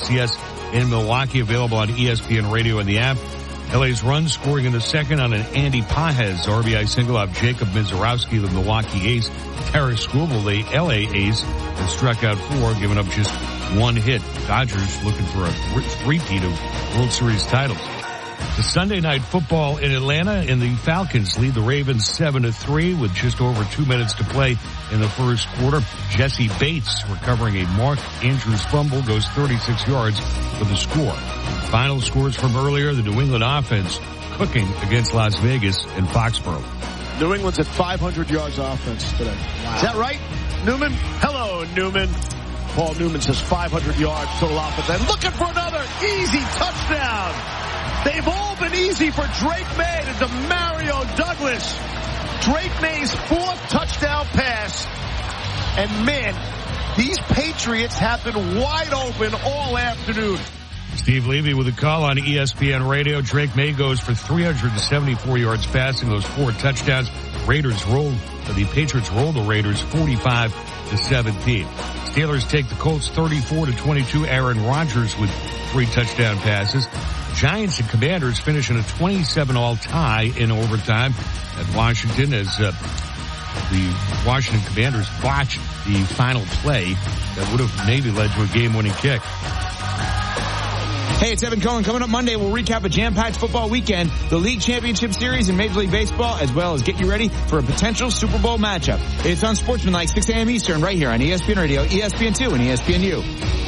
ALCS in Milwaukee, available on ESPN Radio and the app. LA's run scoring in the second on an Andy Pajes RBI single off Jacob Mizorowski, the Milwaukee ace. Tarik Skubal, the LA ace, has struck out 4, giving up just 1 hit. Dodgers looking for a repeat of World Series titles. The Sunday night football in Atlanta, and the Falcons lead the Ravens 7-3 with just over 2 minutes to play in the first quarter. Jesse Bates, recovering a Mark Andrews fumble, goes 36 yards for the score. Final scores from earlier, the New England offense cooking against Las Vegas and Foxborough. New England's at 500 yards offense today. Wow. Is that right, Newman? Hello, Newman. Paul Newman says 500 yards total offense. And looking for another easy touchdown. They've all been easy for Drake May to Demario Douglas. Drake May's 4th touchdown pass. And man, these Patriots have been wide open all afternoon. Steve Levy with a call on ESPN Radio. Drake May goes for 374 yards passing, those 4 touchdowns. The Patriots roll the Raiders 45-17. Steelers take the Colts 34-22. Aaron Rodgers with 3 touchdown passes. Giants and Commanders finish in a 27-all tie in overtime at Washington as the Washington Commanders botched the final play that would have maybe led to a game-winning kick. Hey, it's Evan Cohen. Coming up Monday, we'll recap a jam-packed football weekend, the League Championship Series in Major League Baseball, as well as get you ready for a potential Super Bowl matchup. It's on Sportsmanlike, 6 a.m. Eastern, right here on ESPN Radio, ESPN2, and ESPNU.